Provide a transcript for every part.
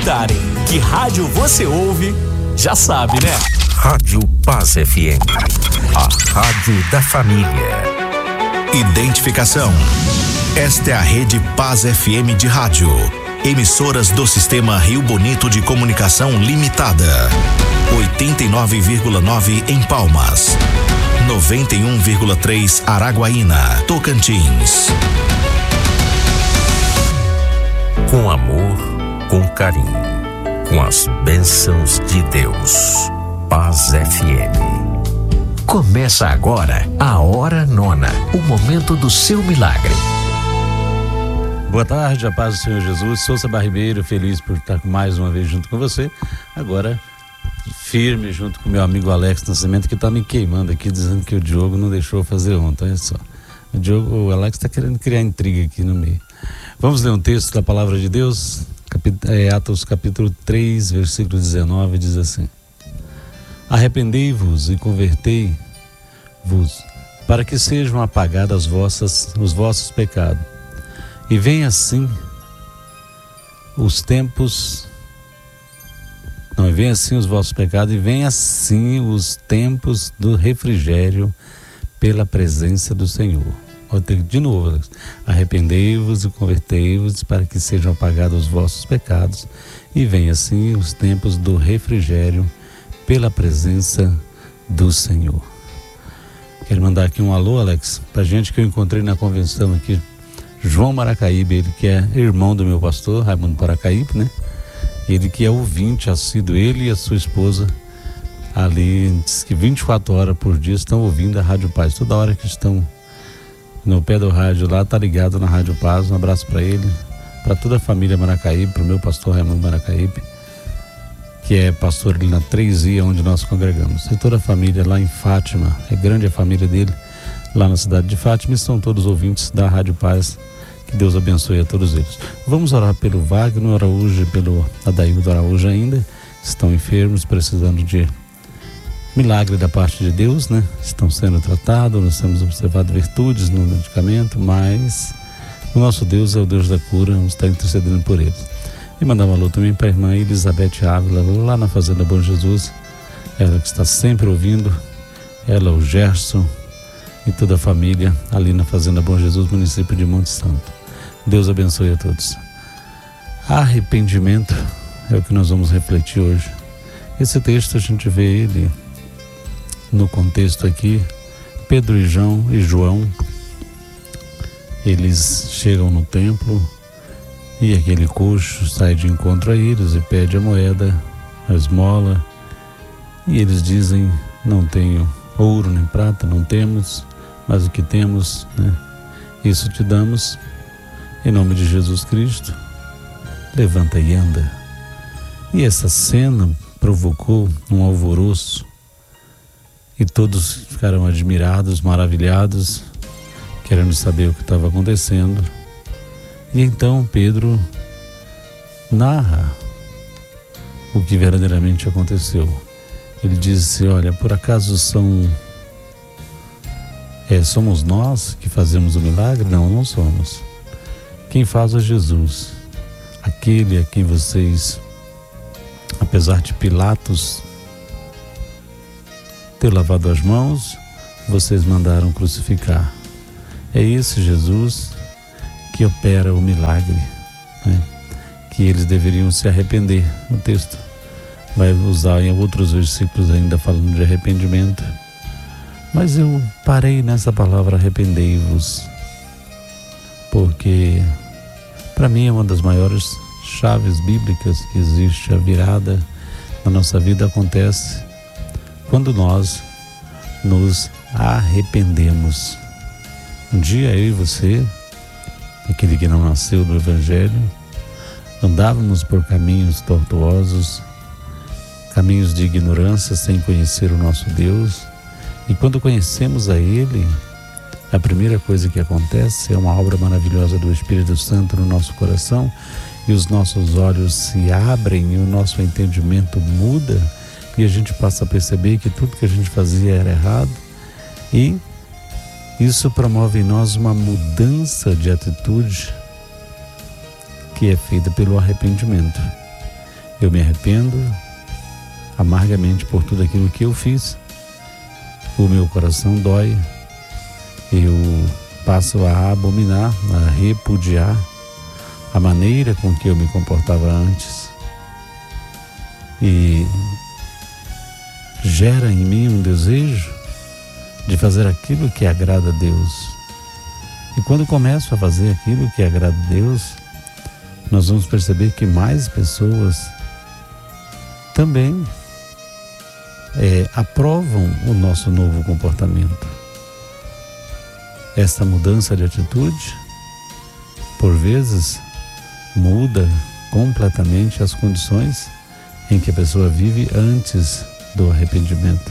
perguntarem que rádio você ouve, já sabe, né? Rádio Paz FM, a rádio da família. Identificação. Esta é a Rede Paz FM de rádio. Emissoras do Sistema Rio Bonito de Comunicação Limitada. 89,9 em Palmas. 91,3 Araguaína, Tocantins. Com amor, com carinho, com as bênçãos de Deus. Paz FM. Começa agora a Hora Nona, o momento do seu milagre. Boa tarde, a paz do Senhor Jesus. Sou Sabá Ribeiro, feliz por estar mais uma vez junto com você. Agora, firme junto com meu amigo Alex Nascimento, que está me queimando aqui, dizendo que o Diogo não deixou eu fazer ontem. Olha só, o Alex está querendo criar intriga aqui no meio. Vamos ler um texto da Palavra de Deus, Atos capítulo 3, versículo 19, diz assim: Arrependei-vos e convertei-vos, para que sejam apagados os vossos pecados, e venha assim os tempos, não, venha assim os vossos pecados, e venha assim os tempos do refrigério pela presença do Senhor. Vou ter de novo, arrependei-vos e convertei-vos, para que sejam apagados os vossos pecados, e venha assim os tempos do refrigério pela presença do Senhor. Quero mandar aqui um alô, Alex, pra gente que eu encontrei na convenção aqui, João Maracaíbe, ele que é irmão do meu pastor, Raimundo Maracaíbe, né? Ele que é ouvinte assíduo, ele e a sua esposa, ali, diz que 24 horas por dia estão ouvindo a Rádio Paz. Toda hora que estão no pé do rádio lá, tá ligado na Rádio Paz. Um abraço para ele, para toda a família Maracaíbe, para o meu pastor Raimundo Maracaíbe, que é pastor ali na 3i, onde nós congregamos. E toda a família lá em Fátima, é grande a família dele, lá na cidade de Fátima, e são todos ouvintes da Rádio Paz. Que Deus abençoe a todos eles. Vamos orar pelo Wagner Araújo e pelo Adaildo Araújo ainda. Estão enfermos, precisando de milagre da parte de Deus, né? Estão sendo tratados, nós temos observado virtudes no medicamento, mas o nosso Deus é o Deus da cura, vamos estar intercedendo por eles. E mandar um alô também para a irmã Elizabeth Ávila, lá na Fazenda Bom Jesus, ela que está sempre ouvindo, ela, o Gerson e toda a família ali na Fazenda Bom Jesus, município de Monte Santo. Deus abençoe a todos. Arrependimento é o que nós vamos refletir hoje. Esse texto a gente vê ele no contexto aqui. Pedro e João, eles chegam no templo e aquele coxo sai de encontro a eles e pede a moeda, a esmola, e eles dizem: não tenho ouro nem prata, não temos, mas o que temos, né, isso te damos. Em nome de Jesus Cristo, levanta e anda. E essa cena provocou um alvoroço, e todos ficaram admirados, maravilhados, querendo saber o que estava acontecendo. E então Pedro narra o que verdadeiramente aconteceu. Ele disse: olha, por acaso somos nós que fazemos o milagre? Não, não somos. Quem faz é Jesus, aquele a quem vocês, apesar de Pilatos ter lavado as mãos, vocês mandaram crucificar. É esse Jesus que opera o milagre, né? Que eles deveriam se arrepender. O texto vai usar em outros versículos ainda falando de arrependimento, mas eu parei nessa palavra arrependei-vos, porque para mim é uma das maiores chaves bíblicas que existe. A virada na nossa vida acontece quando nós nos arrependemos. Um dia eu e você, aquele que não nasceu do Evangelho, andávamos por caminhos tortuosos, caminhos de ignorância, sem conhecer o nosso Deus. E quando conhecemos a Ele, a primeira coisa que acontece é uma obra maravilhosa do Espírito Santo no nosso coração, e os nossos olhos se abrem e o nosso entendimento muda, e a gente passa a perceber que tudo que a gente fazia era errado, e isso promove em nós uma mudança de atitude que é feita pelo arrependimento. Eu me arrependo amargamente por tudo aquilo que eu fiz. O meu coração dói. Eu passo a abominar, a repudiar a maneira com que eu me comportava antes. E gera em mim um desejo de fazer aquilo que agrada a Deus. E quando começo a fazer aquilo que agrada a Deus, nós vamos perceber que mais pessoas também aprovam o nosso novo comportamento. Esta mudança de atitude, por vezes, muda completamente as condições em que a pessoa vive antes do arrependimento.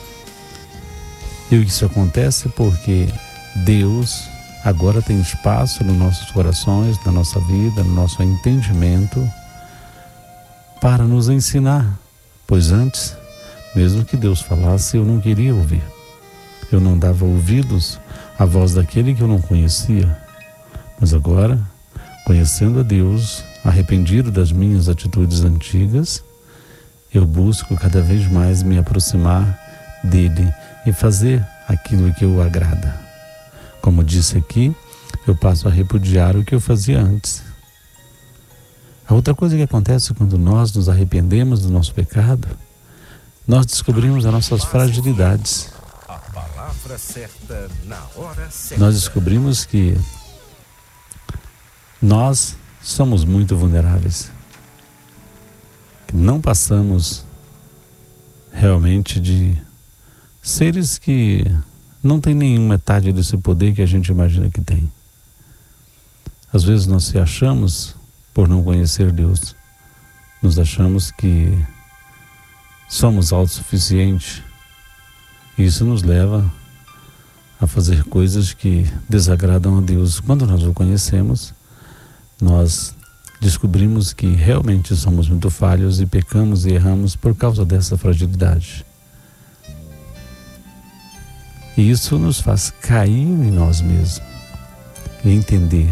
E isso acontece porque Deus agora tem espaço nos nossos corações, na nossa vida, no nosso entendimento, para nos ensinar. Pois antes, mesmo que Deus falasse, eu não queria ouvir. Eu não dava ouvidos à voz daquele que eu não conhecia. Mas agora, conhecendo a Deus, arrependido das minhas atitudes antigas, eu busco cada vez mais me aproximar dele e fazer aquilo que o agrada. Como disse aqui, eu passo a repudiar o que eu fazia antes. A outra coisa que acontece quando nós nos arrependemos do nosso pecado, nós descobrimos as nossas fragilidades. A palavra certa na hora certa. Nós descobrimos que nós somos muito vulneráveis. Não passamos realmente de seres que não têm nenhuma metade desse poder que a gente imagina que tem. Às vezes nós se achamos, por não conhecer Deus, nos achamos que somos autossuficientes. E isso nos leva a fazer coisas que desagradam a Deus. Quando nós o conhecemos, nós descobrimos que realmente somos muito falhos e pecamos e erramos por causa dessa fragilidade. E isso nos faz cair em nós mesmos e entender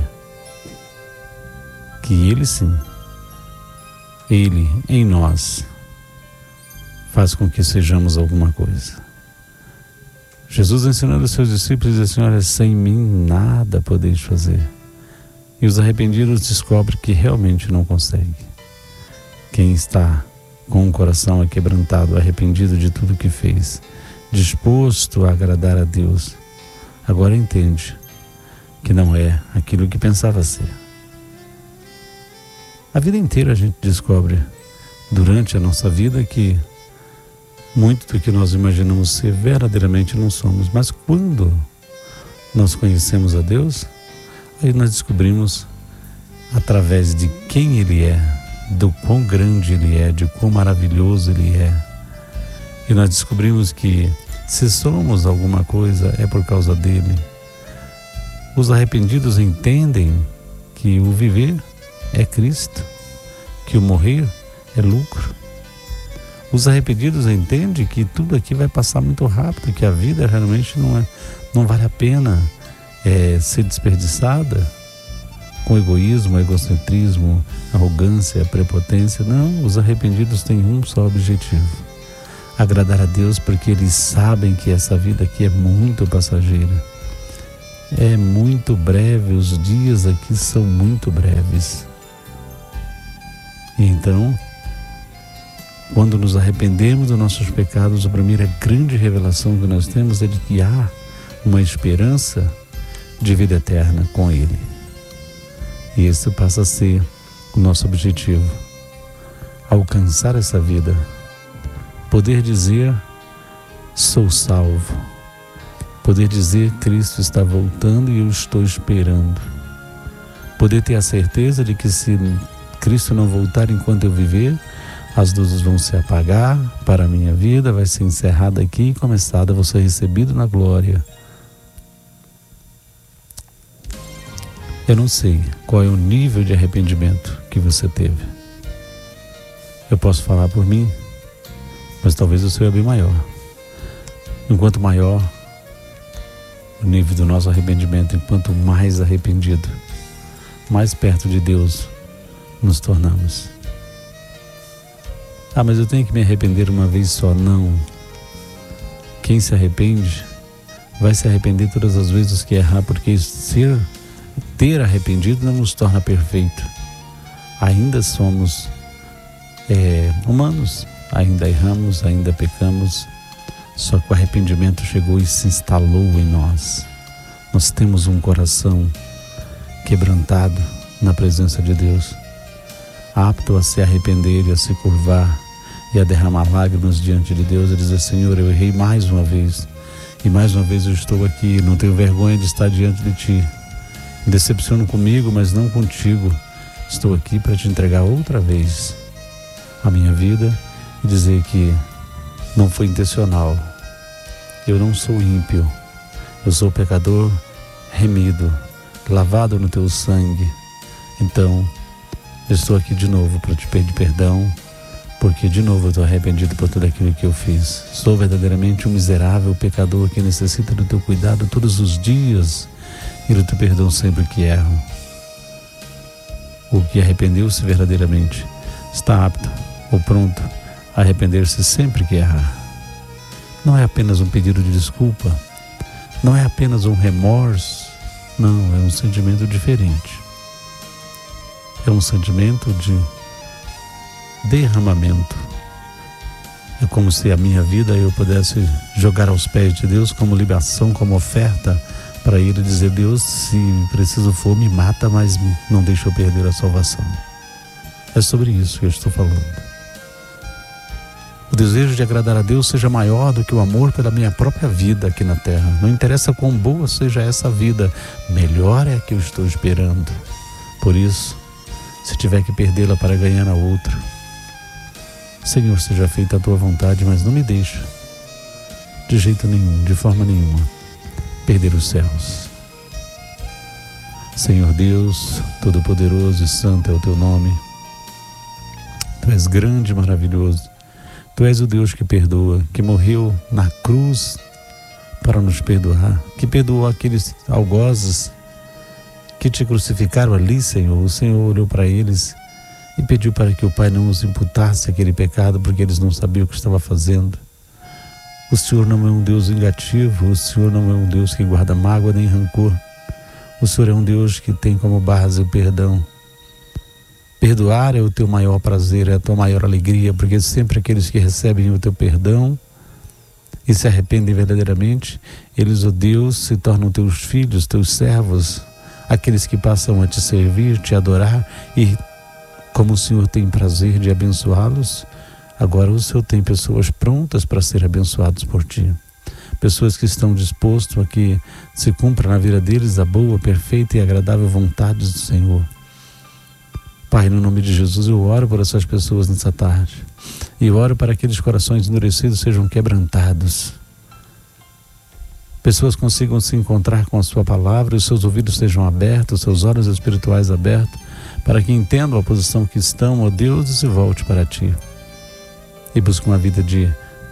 que Ele sim, Ele em nós faz com que sejamos alguma coisa. Jesus ensinando os seus discípulos disse assim: olha, sem mim nada podeis fazer. E os arrependidos descobrem que realmente não conseguem. Quem está com o coração aquebrantado, arrependido de tudo que fez, disposto a agradar a Deus, agora entende que não é aquilo que pensava ser. A vida inteira a gente descobre, durante a nossa vida, que muito do que nós imaginamos ser verdadeiramente não somos. Mas quando nós conhecemos a Deus, aí nós descobrimos, através de quem Ele é, do quão grande Ele é, de quão maravilhoso Ele é. E nós descobrimos que se somos alguma coisa é por causa dele. Os arrependidos entendem que o viver é Cristo, que o morrer é lucro. Os arrependidos entendem que tudo aqui vai passar muito rápido, que a vida realmente não vale a pena ser desperdiçada com egoísmo, egocentrismo, arrogância, prepotência. Não, os arrependidos têm um só objetivo: agradar a Deus, porque eles sabem que essa vida aqui é muito passageira, é muito breve, os dias aqui são muito breves. E então, quando nos arrependemos dos nossos pecados, a primeira grande revelação que nós temos é de que há uma esperança de vida eterna com Ele. E esse passa a ser o nosso objetivo: alcançar essa vida, poder dizer sou salvo, poder dizer Cristo está voltando e eu estou esperando, poder ter a certeza de que se Cristo não voltar enquanto eu viver, as luzes vão se apagar para a minha vida, vai ser encerrada aqui e começada, vou ser recebido na glória. Eu não sei qual é o nível de arrependimento que você teve. Eu posso falar por mim, mas talvez o seu é bem maior. Enquanto maior o nível do nosso arrependimento, enquanto mais arrependido, mais perto de Deus nos tornamos. Ah, mas eu tenho que me arrepender uma vez só. Não. Quem se arrepende vai se arrepender todas as vezes que errar, porque ter arrependido não nos torna perfeito. Ainda somos humanos, ainda erramos, ainda pecamos, só que o arrependimento chegou e se instalou em nós. Nós temos um coração quebrantado na presença de Deus, apto a se arrepender e a se curvar e a derramar lágrimas diante de Deus e dizer: Senhor, eu errei mais uma vez, e mais uma vez eu estou aqui, não tenho vergonha de estar diante de Ti. Me decepciono comigo, mas não contigo. Estou aqui para Te entregar outra vez a minha vida e dizer que não foi intencional. Eu não sou ímpio, eu sou pecador remido, lavado no Teu sangue. Então, eu estou aqui de novo para Te pedir perdão, porque de novo eu estou arrependido por tudo aquilo que eu fiz. Sou verdadeiramente um miserável pecador que necessita do Teu cuidado todos os dias e do Teu perdão sempre que erro. O que arrependeu-se verdadeiramente está apto ou pronto a arrepender-se sempre que errar. Não é apenas um pedido de desculpa, não é apenas um remorso, não, é um sentimento diferente. É um sentimento de derramamento. É como se a minha vida eu pudesse jogar aos pés de Deus como libação, como oferta, para Ele dizer: Deus, se preciso for, me mata, mas não deixa eu perder a salvação. É sobre isso que eu estou falando. O desejo de agradar a Deus seja maior do que o amor pela minha própria vida aqui na terra. Não interessa quão boa seja essa vida, melhor é a que eu estou esperando. Por isso, se tiver que perdê-la para ganhar a outra, Senhor, seja feita a Tua vontade, mas não me deixa, de jeito nenhum, de forma nenhuma, perder os céus. Senhor Deus, Todo-Poderoso e Santo é o Teu nome. Tu és grande e maravilhoso. Tu és o Deus que perdoa, que morreu na cruz para nos perdoar, que perdoou aqueles algozes que Te crucificaram ali, Senhor. O Senhor olhou para eles e pediu para que o Pai não os imputasse aquele pecado, porque eles não sabiam o que estava fazendo. O Senhor não é um Deus vingativo, o Senhor não é um Deus que guarda mágoa nem rancor. O Senhor é um Deus que tem como base o perdão. Perdoar é o Teu maior prazer, é a Tua maior alegria, porque sempre aqueles que recebem o Teu perdão e se arrependem verdadeiramente, eles, ó Deus, se tornam Teus filhos, Teus servos, aqueles que passam a Te servir, Te adorar, e como o Senhor tem prazer de abençoá-los, agora o Senhor tem pessoas prontas para ser abençoados por Ti. Pessoas que estão dispostas a que se cumpra na vida deles a boa, perfeita e agradável vontade do Senhor. Pai, no nome de Jesus, eu oro por essas pessoas nessa tarde. E oro para que aqueles corações endurecidos sejam quebrantados. Pessoas consigam se encontrar com a Sua palavra, os seus ouvidos sejam abertos, os seus olhos espirituais abertos, para que entendam a posição que estão, ó Deus, e se volte para Ti. E busque uma vida de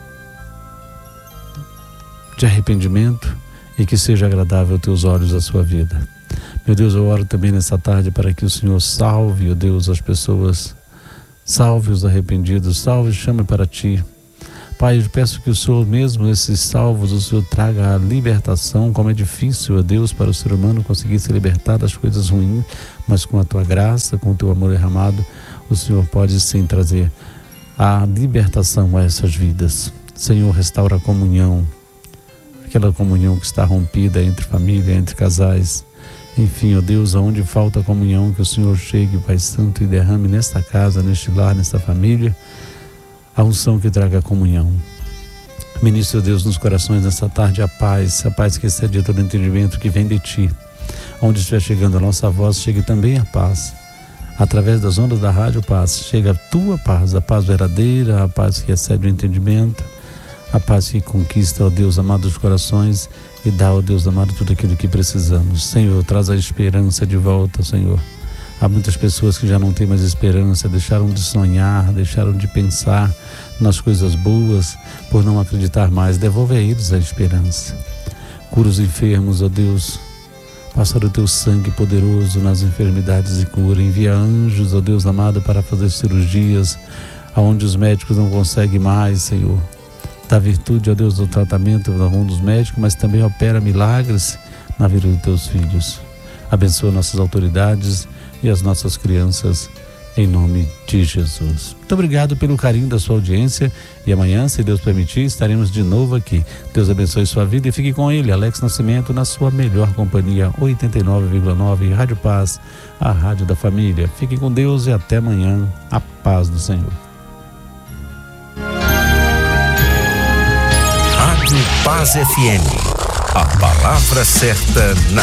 arrependimento e que seja agradável aos Teus olhos a sua vida. Meu Deus, eu oro também nessa tarde para que o Senhor salve, ó Deus, as pessoas, salve os arrependidos, salve e chame para Ti. Pai, eu peço que o Senhor mesmo, esses salvos, o Senhor traga a libertação, como é difícil, ó Deus, para o ser humano conseguir se libertar das coisas ruins, mas com a Tua graça, com o Teu amor derramado, o Senhor pode sim trazer a libertação a essas vidas. Senhor, restaura a comunhão, aquela comunhão que está rompida entre família, entre casais. Enfim, ó Deus, aonde falta comunhão, que o Senhor chegue, Pai Santo, e derrame nesta casa, neste lar, nesta família, a unção que traga a comunhão. Ministra, Deus, nos corações nessa tarde a paz que excede todo entendimento, que vem de Ti. Onde estiver chegando a nossa voz, chegue também a paz. Através das ondas da rádio Paz, chega a Tua paz, a paz verdadeira, a paz que excede o entendimento, a paz que conquista, ó Deus amado, os corações e dá, ó Deus amado, tudo aquilo que precisamos. Senhor, traz a esperança de volta, Senhor. Há muitas pessoas que já não têm mais esperança, deixaram de sonhar, deixaram de pensar nas coisas boas, por não acreditar mais. Devolve a eles a esperança. Cura os enfermos, ó Deus. Passa o Teu sangue poderoso nas enfermidades e cura. Envia anjos, ó Deus amado, para fazer cirurgias aonde os médicos não conseguem mais, Senhor. Dá virtude, ó Deus, do tratamento na mão dos médicos, mas também opera milagres na vida dos teus filhos. Abençoa nossas autoridades e as nossas crianças, em nome de Jesus. Muito obrigado pelo carinho da sua audiência e amanhã, se Deus permitir, estaremos de novo aqui. Deus abençoe sua vida e fique com ele, Alex Nascimento, na sua melhor companhia, 89,9 Rádio Paz, a rádio da família. Fique com Deus e até amanhã. A paz do Senhor. Rádio Paz FM. A palavra certa na